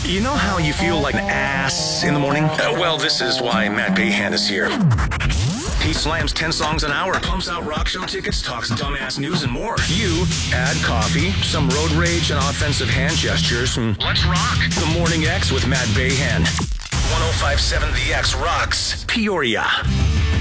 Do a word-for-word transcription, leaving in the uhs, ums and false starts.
You know how you feel like an ass in the morning? Uh, well, this is why Matt Bayhan is here. He slams ten songs an hour, pumps out rock show tickets, talks dumbass news, and more. You add coffee, some road rage, and offensive hand gestures, and let's rock. The Morning X with Matt Bayhan. one oh five point seven The X rocks Peoria.